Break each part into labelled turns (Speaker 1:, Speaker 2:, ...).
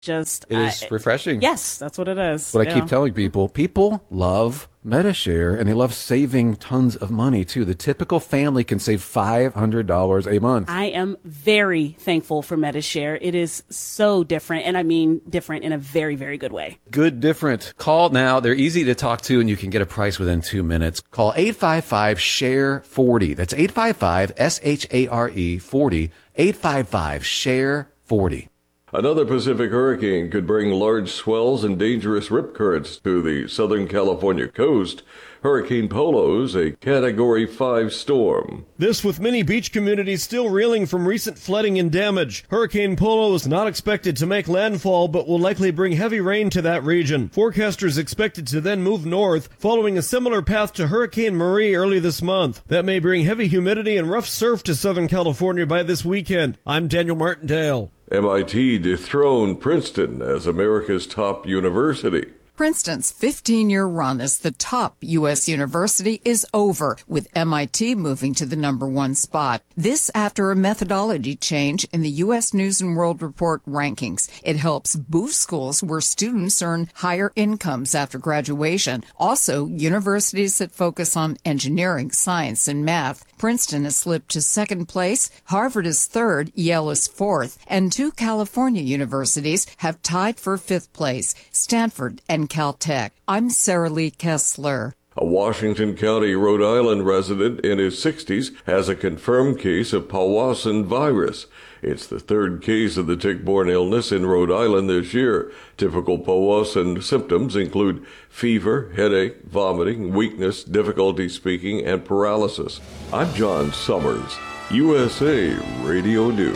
Speaker 1: It is refreshing.
Speaker 2: Yes, that's what it is.
Speaker 1: But I keep telling people love Medi-Share, and they love saving tons of money, too. The typical family can save $500 a month.
Speaker 2: I am very thankful for Medi-Share. It is so different, and I mean different in a very, very good way.
Speaker 1: Good different. Call now. They're easy to talk to, and you can get a price within 2 minutes. Call 855-SHARE-40. That's 855-SHARE-40. 855-SHARE-40.
Speaker 3: Another Pacific hurricane could bring large swells and dangerous rip currents to the Southern California coast. Hurricane Polo's a Category 5 storm.
Speaker 4: This with many beach communities still reeling from recent flooding and damage. Hurricane Polo is not expected to make landfall, but will likely bring heavy rain to that region. Forecasters expect it to then move north, following a similar path to Hurricane Marie early this month. That may bring heavy humidity and rough surf to Southern California by this weekend. I'm Daniel Martindale.
Speaker 3: MIT dethroned Princeton as America's top university.
Speaker 5: Princeton's 15-year run as the top U.S. university is over, with MIT moving to the #1 spot. This after a methodology change in the U.S. News & World Report rankings. It helps boost schools where students earn higher incomes after graduation. Also, universities that focus on engineering, science, and math. Princeton has slipped to second place, Harvard is third, Yale is fourth, and 2 California universities have tied for fifth place, Stanford and Caltech. I'm Sarah Lee Kessler.
Speaker 3: A Washington County, Rhode Island resident in his 60s has a confirmed case of Powassan virus. It's the third case of the tick-borne illness in Rhode Island this year. Typical Powassan symptoms include fever, headache, vomiting, weakness, difficulty speaking, and paralysis. I'm John Summers, USA Radio News.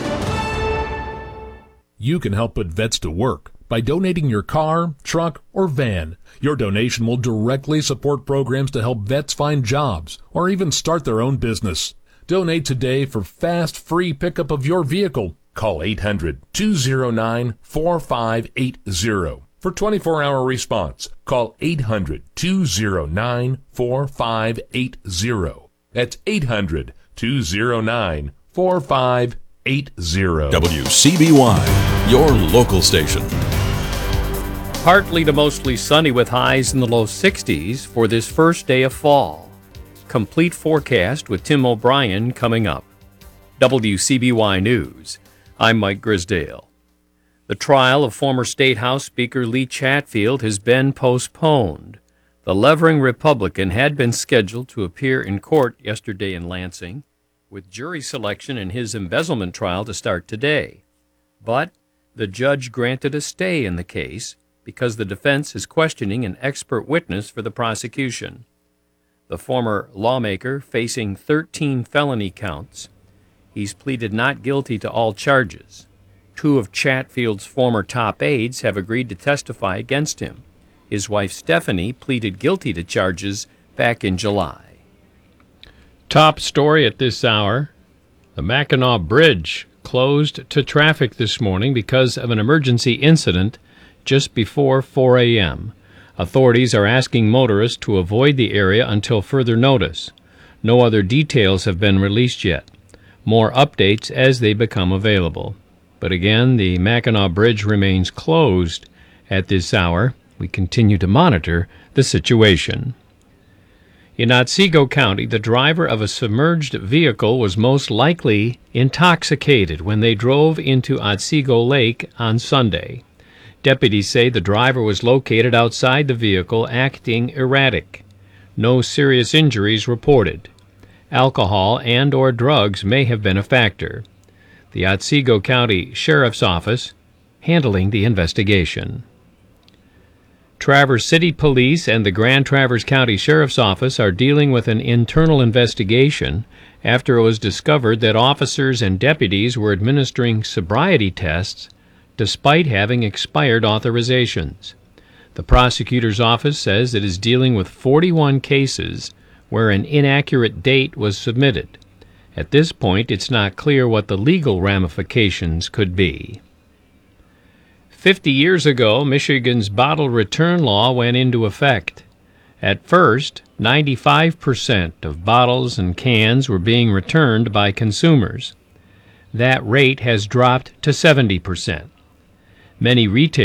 Speaker 6: You can help put vets to work by donating your car, truck, or van. Your donation will directly support programs to help vets find jobs or even start their own business. Donate today for fast, free pickup of your vehicle. Call 800-209-4580 for 24-hour response. Call 800-209-4580. That's 800-209-4580.
Speaker 7: WCBY, your local station.
Speaker 8: Partly to mostly sunny with highs in the low 60s for this first day of fall. Complete forecast with Tim O'Brien coming up. WCBY News. I'm Mike Grisdale. The trial of former State House Speaker Lee Chatfield has been postponed. The Levering Republican had been scheduled to appear in court yesterday in Lansing, with jury selection in his embezzlement trial to start today. But the judge granted a stay in the case because the defense is questioning an expert witness for the prosecution. The former lawmaker facing 13 felony counts. He's pleaded not guilty to all charges. 2 of Chatfield's former top aides have agreed to testify against him. His wife Stephanie pleaded guilty to charges back in July.
Speaker 9: Top story at this hour, the Mackinac Bridge closed to traffic this morning because of an emergency incident just before 4 a.m. Authorities are asking motorists to avoid the area until further notice. No other details have been released yet. More updates as they become available. But again, the Mackinac Bridge remains closed at this hour. We continue to monitor the situation. In Otsego County, the driver of a submerged vehicle was most likely intoxicated when they drove into Otsego Lake on Sunday. Deputies say the driver was located outside the vehicle acting erratic. No serious injuries reported. Alcohol and/or drugs may have been a factor. The Otsego County Sheriff's Office handling the investigation. Traverse City Police and the Grand Traverse County Sheriff's Office are dealing with an internal investigation after it was discovered that officers and deputies were administering sobriety tests despite having expired authorizations. The prosecutor's office says it is dealing with 41 cases where an inaccurate date was submitted. At this point, it's not clear what the legal ramifications could be. 50 years ago, Michigan's bottle return law went into effect. At first, 95% of bottles and cans were being returned by consumers. That rate has dropped to 70%. Many retailers